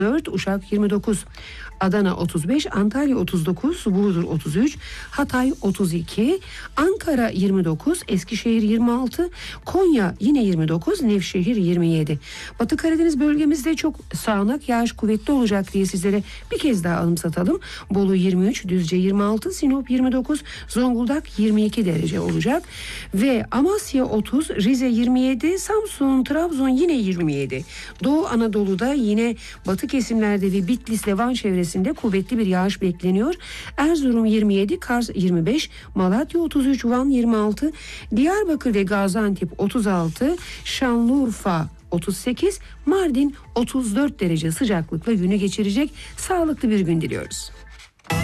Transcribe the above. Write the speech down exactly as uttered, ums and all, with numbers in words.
dört, Uşak yirmi dokuz, Adana otuz beş, Antalya otuz dokuz, Burdur otuz üç, Hatay otuz iki, Ankara yirmi dokuz, Eskişehir yirmi altı, Konya yine yirmi dokuz, Nevşehir yirmi yedi. Batı Karadeniz bölgemizde çok sağanak yağış kuvvetli olacak diye sizlere bir kez daha anımsatalım. Bolu yirmi üç, Düzce yirmi altı, Sinop yirmi dokuz, Zonguldak yirmi iki derece olacak ve Amasya otuz, Rize yirmi yedi, Samsun, Trabzon yine yirmi yedi. Doğu Anadolu'da yine batı kesimlerde ve Bitlis, Levan çevresinde kuvvetli bir yağış bekleniyor. Erzurum yirmi yedi, Kars yirmi beş, Malatya otuz üç, Van yirmi altı, Diyarbakır ve Gaziantep otuz altı, Şanlıurfa otuz sekiz, Mardin otuz dört derece sıcaklıkla günü geçirecek. Sağlıklı bir gün diliyoruz.